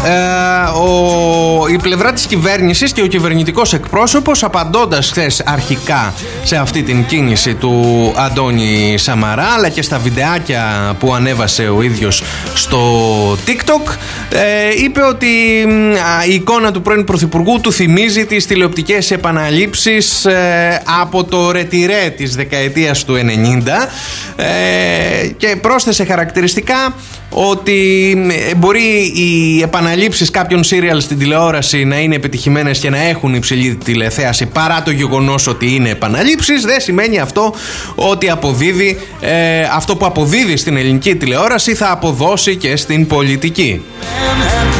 η πλευρά της κυβέρνησης και ο κυβερνητικός εκπρόσωπος, απαντώντας χθες αρχικά σε αυτή την κίνηση του Αντώνη Σαμαρά, αλλά και στα βιντεάκια που ανέβασε ο ίδιος στο TikTok, είπε ότι η εικόνα του πρώην Πρωθυπουργού του θυμίζει τις τηλεοπτικές επαναλήψεις από το ρετυρέ της δεκαετίας του 90, και πρόσθεσε χαρακτηριστικά ότι μπορεί οι επαναλήψεις κάποιων σύριαλ στην τηλεόραση να είναι επιτυχημένες και να έχουν υψηλή τηλεθέαση, παρά το γεγονός ότι είναι επαναλήψεις, δεν σημαίνει αυτό ότι αποδίδει, αυτό που αποδίδει στην ελληνική τηλεόραση θα αποδώσει και στην πολιτική.